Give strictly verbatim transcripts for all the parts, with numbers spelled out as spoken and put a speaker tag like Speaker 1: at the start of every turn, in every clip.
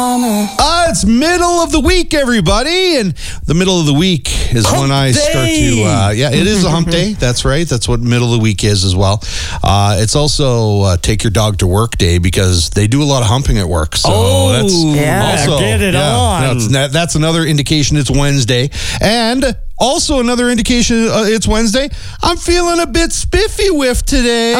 Speaker 1: Uh, it's middle of the week, everybody, and the middle of the week is
Speaker 2: hump
Speaker 1: when I start
Speaker 2: day.
Speaker 1: to, uh, yeah, it is a hump day. That's right. That's what middle of the week is as well. Uh, it's also uh, take your dog to work day because they do a lot of humping at work. So
Speaker 2: Oh,
Speaker 1: that's
Speaker 2: yeah.
Speaker 1: also,
Speaker 2: Get it on.
Speaker 1: That's, that- that's another indication it's Wednesday. And also another indication uh, it's Wednesday. I'm feeling a bit spiffy whiff today.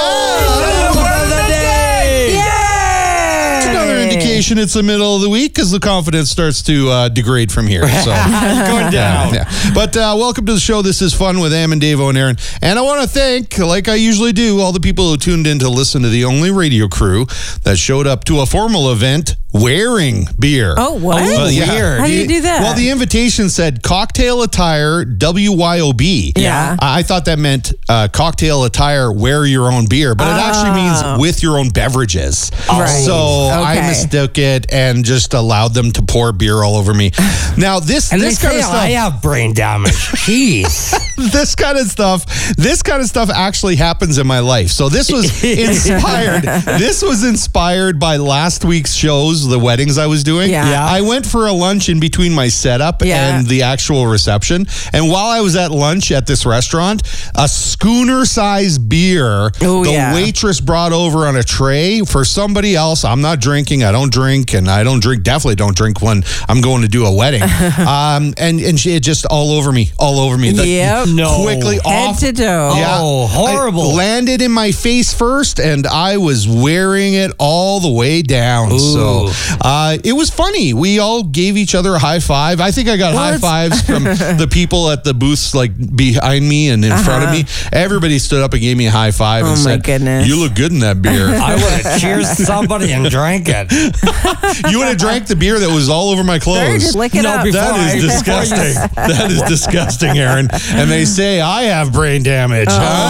Speaker 2: Oh,
Speaker 1: Yeah.
Speaker 2: of the day.
Speaker 1: It's another indication it's the middle of the week because the confidence starts to uh, degrade from here. So
Speaker 2: Going down.
Speaker 1: yeah. But uh, welcome to the show. This is Fun with Am and Davo and Aaron. And I want to thank, like I usually do, all the people who tuned in to listen to the only radio crew that showed up to a formal event wearing beer.
Speaker 3: Oh, what?
Speaker 1: Well, yeah.
Speaker 2: Weird.
Speaker 3: How do you do that?
Speaker 1: Well, the invitation said cocktail attire, W Y O B.
Speaker 3: Yeah.
Speaker 1: I I thought that meant uh, cocktail attire, wear your own beer, but it actually means with your own beverages.
Speaker 3: Right.
Speaker 1: So I
Speaker 3: Okay.
Speaker 1: mistook it and just allowed them to pour beer all over me. Now, this,
Speaker 2: And
Speaker 1: this
Speaker 2: they
Speaker 1: kind
Speaker 2: say
Speaker 1: of stuff.
Speaker 2: I have brain damage. Jeez.
Speaker 1: This kind of stuff, this kind of stuff actually happens in my life. So this was inspired. This was inspired by last week's shows, the weddings I was doing.
Speaker 3: Yeah.
Speaker 2: Yeah.
Speaker 1: I went for a lunch in between my setup
Speaker 3: Yeah.
Speaker 1: and the actual reception. And while I was at lunch at this restaurant, a schooner-sized beer,
Speaker 3: Oh,
Speaker 1: the
Speaker 3: yeah.
Speaker 1: waitress brought over on a tray for somebody else. I'm not drinking. I don't drink, and I don't drink. Definitely don't drink when I'm going to do a wedding. um, and and she had just all over me, all over me. Like,
Speaker 3: Yep.
Speaker 2: No.
Speaker 1: quickly
Speaker 3: Head
Speaker 1: off.
Speaker 3: to toe.
Speaker 1: Yeah.
Speaker 2: Oh, horrible.
Speaker 1: I landed in my face first, and I was wearing it all the way down.
Speaker 2: Ooh.
Speaker 1: So uh, it was funny. We all gave each other a high five. I think I got high
Speaker 3: What?
Speaker 1: fives from the people at the booths, like behind me and in front of me. Everybody stood up and gave me a high five and
Speaker 3: Uh-huh. Oh, my
Speaker 1: said,
Speaker 3: goodness.
Speaker 1: "You look good in that beer."
Speaker 2: I would have cheered somebody and drank it.
Speaker 1: You would have drank the beer that was all over my
Speaker 3: Sure,
Speaker 1: clothes.
Speaker 3: just lick it
Speaker 2: No,
Speaker 3: up.
Speaker 2: before
Speaker 1: That
Speaker 2: I-
Speaker 1: is disgusting. That is disgusting, Aaron. And they say I have brain damage.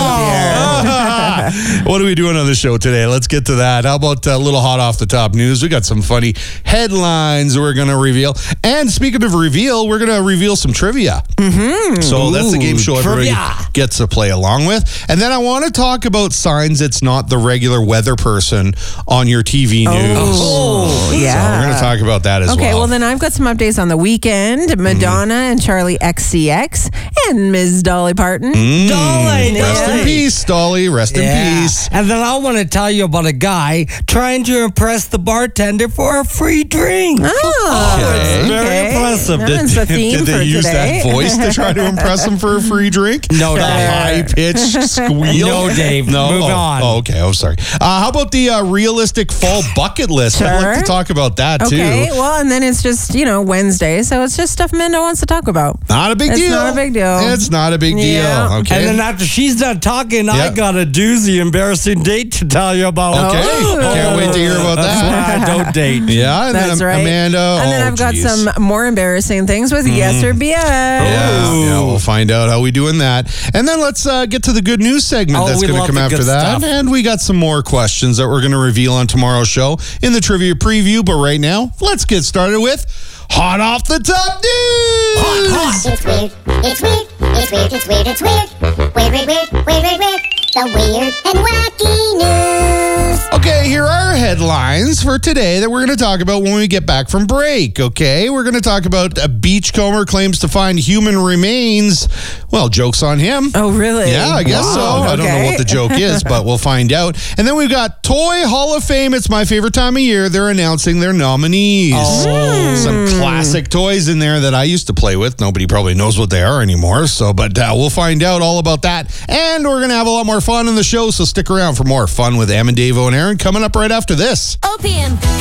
Speaker 1: huh? What are we doing on the show today? Let's get to that. How about a little hot off the top news? We got some funny headlines we're going to reveal. And speaking of reveal, we're going to reveal some trivia. Mm-hmm. So that's the game show everybody
Speaker 2: trivia.
Speaker 1: gets to play along with. And then I want to talk about signs it's not the regular weather person on your T V news.
Speaker 3: Oh,
Speaker 1: So
Speaker 3: yeah.
Speaker 1: we're going to talk about that as well.
Speaker 3: Okay, well, then I've got some updates on The Weeknd, Madonna and Charlie X C X, and Miz Dolly Parton.
Speaker 2: Dolly.
Speaker 1: Rest in
Speaker 3: Yeah.
Speaker 1: peace, Dolly. Rest in
Speaker 2: Yeah.
Speaker 1: peace.
Speaker 2: And then I want to tell you about a guy trying to impress the bartender for a free drink.
Speaker 3: Oh,
Speaker 1: Okay.
Speaker 2: It's very impressive.
Speaker 3: That
Speaker 2: Did-
Speaker 3: is the theme
Speaker 1: Did
Speaker 3: for
Speaker 1: they use
Speaker 3: today.
Speaker 1: that voice to try to impress him for a free drink?
Speaker 2: No,
Speaker 1: the
Speaker 2: Dave.
Speaker 1: high pitched squeal.
Speaker 2: No, Dave.
Speaker 1: No,
Speaker 2: Move
Speaker 1: oh,
Speaker 2: on.
Speaker 1: Oh, okay. Oh, sorry. Uh, how about the uh, realistic fall bucket list? I'd like
Speaker 3: Sure.
Speaker 1: to talk about that
Speaker 3: Okay,
Speaker 1: too.
Speaker 3: well, and then it's just, you know, Wednesday, so it's just stuff Mendo wants to talk about.
Speaker 1: Not a big
Speaker 3: It's
Speaker 1: deal.
Speaker 3: not a big deal.
Speaker 1: It's not a big
Speaker 3: Yeah.
Speaker 1: deal. Okay.
Speaker 2: And then after she's done talking,
Speaker 1: Yeah.
Speaker 2: I got a doozy embarrassing date to tell you about.
Speaker 1: okay.
Speaker 3: Oh.
Speaker 1: Can't wait to hear about
Speaker 2: That's
Speaker 1: that.
Speaker 2: why I don't date.
Speaker 1: Yeah. And
Speaker 3: That's
Speaker 1: then
Speaker 3: right.
Speaker 1: Amanda.
Speaker 3: And then
Speaker 1: oh,
Speaker 3: I've got
Speaker 1: geez.
Speaker 3: some more embarrassing things with Yes or B S.
Speaker 1: Yeah,
Speaker 2: Ooh.
Speaker 1: yeah, we'll find out how we doing that. And then let's uh, get to the good news segment
Speaker 2: Oh,
Speaker 1: that's
Speaker 2: we
Speaker 1: going to
Speaker 2: love
Speaker 1: come
Speaker 2: the
Speaker 1: after
Speaker 2: good
Speaker 1: that.
Speaker 2: stuff.
Speaker 1: And we got some more questions that we're going to reveal on tomorrow's show in the trivia preview. But right now, let's get started with Hot Off the Top News.
Speaker 4: It's weird. It's weird. It's weird. It's weird. It's weird. Weird, weird, weird, weird, weird, weird. The weird and wacky news.
Speaker 1: Okay, here are headlines for today that we're going to talk about when we get back from break, okay? We're going to talk about a beachcomber claims to find human remains. Well, joke's on him.
Speaker 3: Oh, really?
Speaker 1: Yeah, I guess
Speaker 3: Wow,
Speaker 1: so. I don't know
Speaker 3: okay.
Speaker 1: what the joke is, but we'll find out. And then we've got Toy Hall of Fame. It's my favorite time of year. They're announcing their nominees.
Speaker 2: Oh.
Speaker 1: Some classic toys in there that I used to play with. Nobody probably knows what they are anymore. So, but uh, we'll find out all about that. And we're going to have a lot more fun in the show. So stick around for more fun with Am and Davo and Aaron coming up right after this.
Speaker 5: O P M,